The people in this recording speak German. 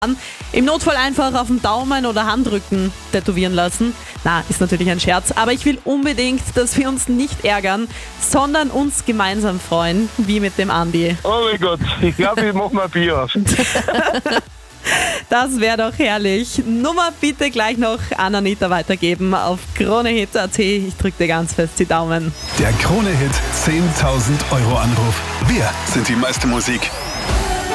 Im Notfall einfach auf dem Daumen oder Handrücken tätowieren lassen. Na, ist natürlich ein Scherz, aber ich will unbedingt, dass wir uns nicht ärgern, sondern uns gemeinsam freuen, wie mit dem Andi. Oh mein Gott, ich glaube, ich mache mal ein Bier auf. Das wäre doch herrlich. Nummer bitte gleich noch an Anita weitergeben auf KroneHit.at. Ich drücke dir ganz fest die Daumen. Der Krone-Hit 10.000 € Anruf. Wir sind die meiste Musik.